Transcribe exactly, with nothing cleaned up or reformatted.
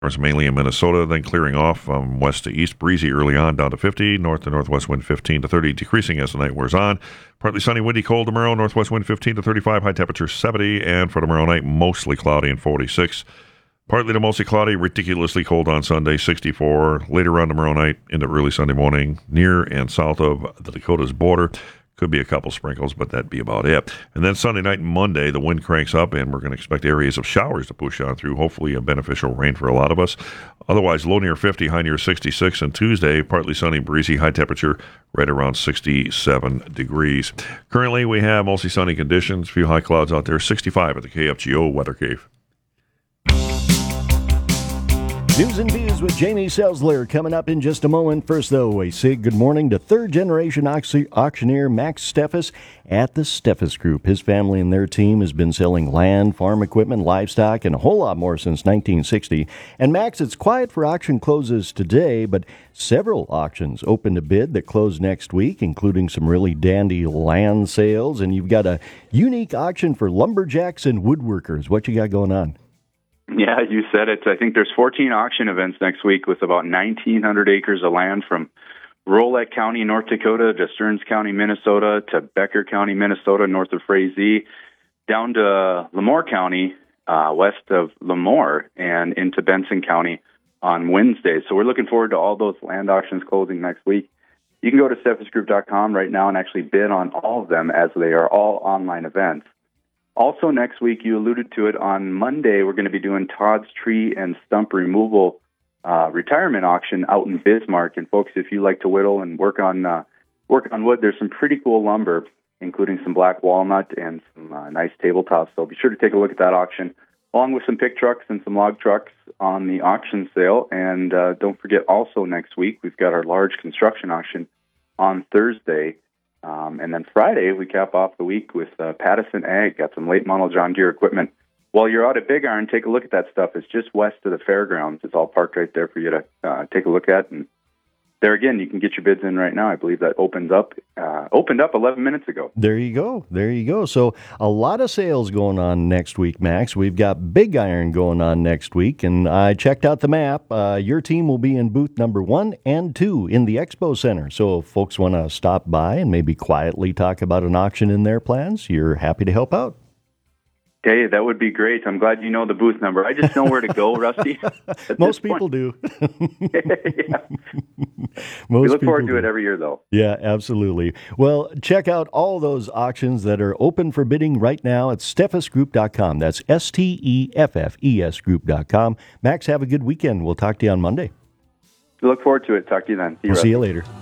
It's mainly in Minnesota, then clearing off from west to east. Breezy early on, down to fifty. North to northwest wind fifteen to thirty, decreasing as the night wears on. Partly sunny, windy, cold tomorrow. Northwest wind fifteen to thirty-five, high temperature seventy. And for tomorrow night, mostly cloudy and forty-six. Partly to mostly cloudy, ridiculously cold on Sunday, sixty-four. Later on tomorrow night into early Sunday morning, near and south of the Dakotas border. Could be a couple sprinkles, but that'd be about it. And then Sunday night and Monday, the wind cranks up, and we're going to expect areas of showers to push on through, hopefully a beneficial rain for a lot of us. Otherwise, low near fifty, high near sixty-six. And Tuesday, partly sunny, breezy, high temperature right around sixty-seven degrees. Currently, we have mostly sunny conditions, a few high clouds out there, sixty-five at the K F G O Weather Cave. News and Views with Jamie Selzler coming up in just a moment. First, though, we say good morning to third-generation auctioneer Max Steffes at the Steffes Group. His family and their team has been selling land, farm equipment, livestock, and a whole lot more since nineteen sixty. And Max, it's quiet for auction closes today, but several auctions open to bid that close next week, including some really dandy land sales. And you've got a unique auction for lumberjacks and woodworkers. What you got going on? Yeah, you said it. I think there's fourteen auction events next week with about nineteen hundred acres of land from Rolette County, North Dakota, to Stearns County, Minnesota, to Becker County, Minnesota, north of Frazee, down to Lemoore County, uh, west of Lemoore, and into Benson County on Wednesday. So we're looking forward to all those land auctions closing next week. You can go to steffes group dot com right now and actually bid on all of them, as they are all online events. Also next week, you alluded to it, on Monday, we're going to be doing Todd's Tree and Stump Removal uh, retirement auction out in Bismarck. And folks, if you like to whittle and work on uh, work on wood, there's some pretty cool lumber, including some black walnut and some uh, nice tabletops. So be sure to take a look at that auction, along with some pick trucks and some log trucks on the auction sale. And uh, don't forget, also next week, we've got our large construction auction on Thursday. Um, and then Friday, we cap off the week with uh, Pattison Ag. Got some late model John Deere equipment. While you're out at Big Iron, take a look at that stuff. It's just west of the fairgrounds. It's all parked right there for you to uh, take a look at. And there again, you can get your bids in right now. I believe that opens up uh, opened up eleven minutes ago. There you go. There you go. So a lot of sales going on next week, Max. We've got Big Iron going on next week, and I checked out the map. Uh, your team will be in booth number one and two in the Expo Center. So if folks want to stop by and maybe quietly talk about an auction in their plans, you're happy to help out. Hey, that would be great. I'm glad you know the booth number. I just know where to go, Rusty. Most people do. yeah. Most we look forward to do. it every year, though. Yeah, absolutely. Well, check out all those auctions that are open for bidding right now at steffes group dot com. That's S T E F F E S group dot com. Max, have a good weekend. We'll talk to you on Monday. We look forward to it. Talk to you then. See you, we'll see you later.